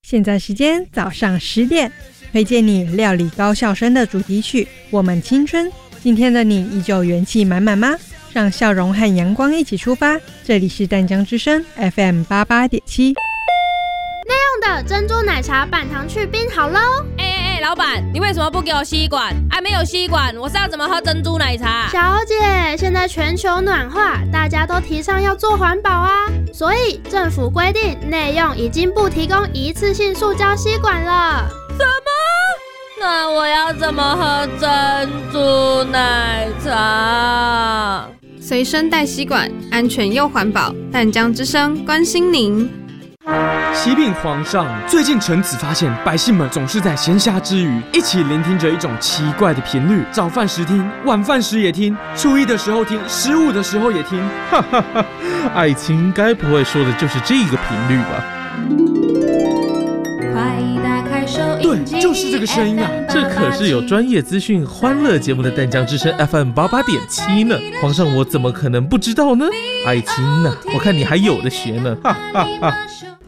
现在时间早上10点，推荐你料理高校生的主题曲《我们青春》。今天的你依旧元气满满吗？让笑容和阳光一起出发。这里是淡江之声 FM88.7。 内用的珍珠奶茶半糖去冰好喽！ 老板，你为什么不给我吸管？没有吸管，我是要怎么喝珍珠奶茶？ 小姐，现在全球暖化，大家都提倡要做环保啊，所以政府规定内用已经不提供一次性塑胶吸管了。 什么？那我要怎么喝珍珠奶茶？ 随身带吸管，安全又环保。淡江之声关心您。 启禀皇上，最近臣子发现百姓们总是在闲暇之余一起聆听着一种奇怪的频率，早饭时听，晚饭时也听，初一的时候听，15的时候也听。 哈哈哈，爱情该不会说的就是这个频率吧？ 对，就是这个声音啊！ 这可是有专业资讯、欢乐节目的淡江之声 FM88.7 呢。皇上，我怎么可能不知道呢？爱情呢，我看你还有的学呢。哈哈哈。